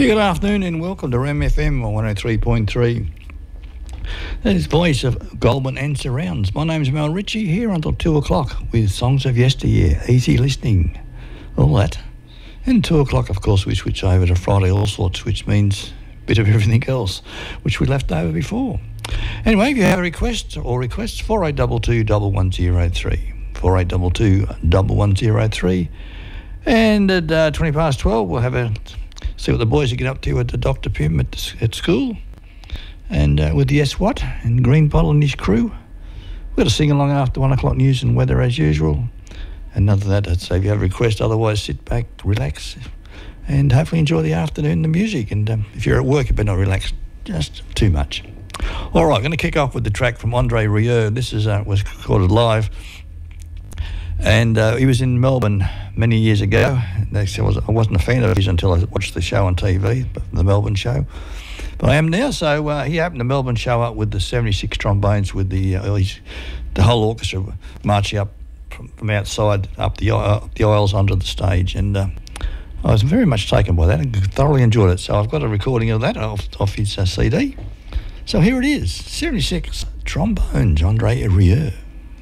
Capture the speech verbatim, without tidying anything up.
Good afternoon and welcome to Ram F M one oh three point three. That is Voice of Goulburn and Surrounds. My name's Mel Ritchie, here until two o'clock with songs of yesteryear, easy listening, all that. And two o'clock, of course, we switch over to Friday All Sorts, which means a bit of everything else, which we left over before. Anyway, if you have a request or requests, four eight two two, one one zero three. four eight two two, one one zero three. And at uh, twenty past twelve, we'll have a see what the boys are getting up to at the Doctor Pym at, at school. And uh, with the S W A T and Green Bottle and his crew. We've got to sing along after one o'clock news and weather as usual. And none of that, I'd say if you have a request, otherwise sit back, relax, and hopefully enjoy the afternoon, the music. And um, if you're at work, you better not relax just too much. All right, I'm going to kick off with the track from Andre Rieu. This is uh, was recorded live. And uh, he was in Melbourne many years ago. I wasn't a fan of his until I watched the show on T V, the Melbourne show. But I am now. So uh, he opened the Melbourne show up with the seventy-six trombones, with the uh, the whole orchestra marching up from, from outside up the uh, the aisles onto the stage. And uh, I was very much taken by that and thoroughly enjoyed it. So I've got a recording of that off, off his uh, C D. So here it is, seventy-six trombones, Andre Rieu.